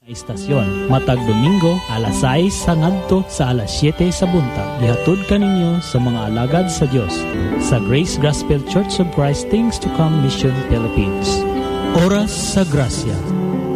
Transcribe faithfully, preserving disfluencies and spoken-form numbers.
Istasyon, matag Domingo, alas sais sa ngadto sa alas siyete sa buntag. Gihatod kaninyo sa mga alagad sa Dios sa Grace Gospel Church of Christ Things to Come Mission Philippines. Oras sa Grasya.